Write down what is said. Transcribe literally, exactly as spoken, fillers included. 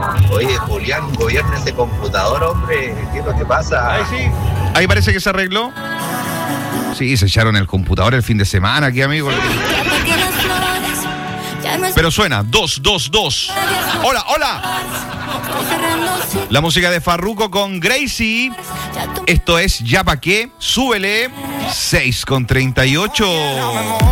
Oye, Julián, gobierna ese computador, hombre. ¿Qué es lo que pasa? Ahí sí. Ahí parece que se arregló. Sí, se echaron el computador el fin de semana aquí, amigo. Pero suena, dos, dos, dos. Hola, hola. La música de Farruko con Gracie. Esto es Ya Pa' Qué. Súbele. seis con treinta y ocho.